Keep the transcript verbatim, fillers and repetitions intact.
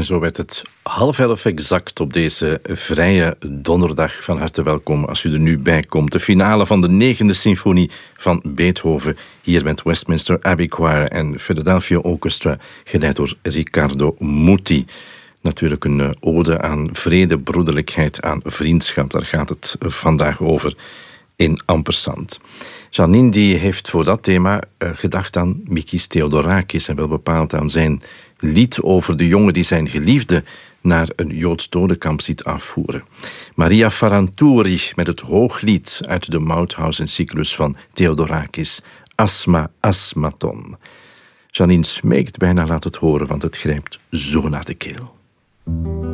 En zo werd het half elf exact op deze vrije donderdag. Van harte welkom als u er nu bij komt. De finale van de negende symfonie van Beethoven. Hier met Westminster Abbey Choir en Philadelphia Orchestra. Geleid door Riccardo Muti. Natuurlijk een ode aan vrede, broederlijkheid, aan vriendschap. Daar gaat het vandaag over in Ampersand. Janine die heeft voor dat thema uh, gedacht aan Mikis Theodorakis en wel bepaald aan zijn lied over de jongen die zijn geliefde naar een Joods dodenkamp ziet afvoeren. Maria Farantouri met het Hooglied uit de Mauthausen-cyclus van Theodorakis, Asma Asmaton. Janine smeekt bijna, laat het horen, want het grijpt zo naar de keel.